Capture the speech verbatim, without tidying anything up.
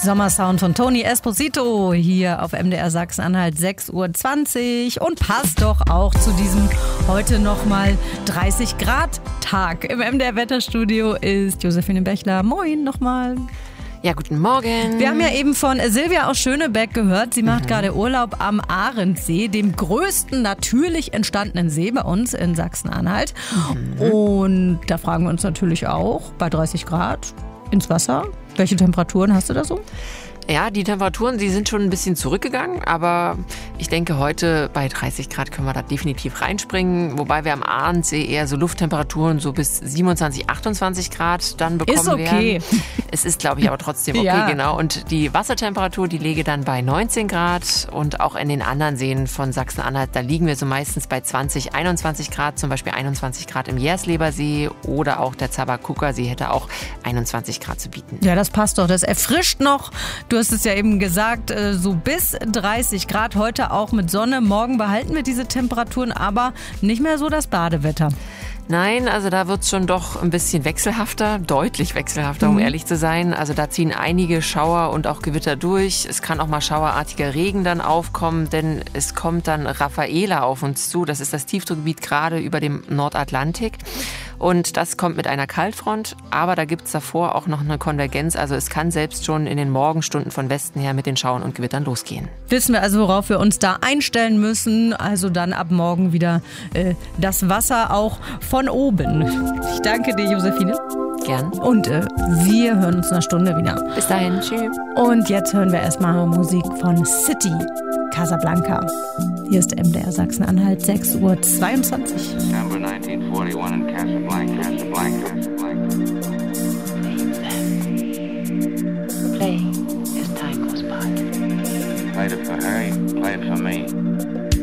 Sommersound von Tony Esposito hier auf M D R Sachsen-Anhalt, sechs Uhr zwanzig. Und passt doch auch zu diesem heute nochmal dreißig Grad Tag. Im M D R Wetterstudio ist Josephine Bechler. Moin nochmal. Ja, guten Morgen. Wir haben ja eben von Silvia aus Schönebeck gehört. Sie macht mhm. gerade Urlaub am Ahrensee, dem größten natürlich entstandenen See bei uns in Sachsen-Anhalt. Mhm. Und da fragen wir uns natürlich auch, bei dreißig Grad ins Wasser, welche Temperaturen hast du da so? Ja, die Temperaturen, die sind schon ein bisschen zurückgegangen, aber ich denke, heute bei dreißig Grad können wir da definitiv reinspringen, wobei wir am Ahrensee eher so Lufttemperaturen so bis siebenundzwanzig, achtundzwanzig Grad dann bekommen ist okay. werden. Es ist, glaube ich, aber trotzdem okay, ja. genau. Und die Wassertemperatur, die läge dann bei neunzehn Grad und auch in den anderen Seen von Sachsen-Anhalt, da liegen wir so meistens bei zwanzig, einundzwanzig Grad, zum Beispiel einundzwanzig Grad im Jerslebersee oder auch der Zabakuka See hätte auch einundzwanzig Grad zu bieten. Ja, das passt doch, das erfrischt noch. Du hast es ja eben gesagt, so bis dreißig Grad, heute auch mit Sonne. Morgen behalten wir diese Temperaturen, aber nicht mehr so das Badewetter. Nein, also da wird's schon doch ein bisschen wechselhafter, deutlich wechselhafter, um mhm. ehrlich zu sein. Also da ziehen einige Schauer und auch Gewitter durch. Es kann auch mal schauerartiger Regen dann aufkommen, denn es kommt dann Rafaela auf uns zu. Das ist das Tiefdruckgebiet gerade über dem Nordatlantik. Und das kommt mit einer Kaltfront, aber da gibt's davor auch noch eine Konvergenz. Also es kann selbst schon in den Morgenstunden von Westen her mit den Schauern und Gewittern losgehen. Wissen wir also, worauf wir uns da einstellen müssen. Also dann ab morgen wieder äh, das Wasser auch von oben. Ich danke dir, Josephine. Gern. Und äh, wir hören uns in einer Stunde wieder. Bis dahin, tschüss. Und jetzt hören wir erstmal Musik von City, Casablanca. Hier ist M D R Sachsen-Anhalt, sechs Uhr zweiundzwanzig. December nineteen forty-one in Casablanca, Casablanca, Casablanca. Play as time goes by. Played it for her, you played it for me.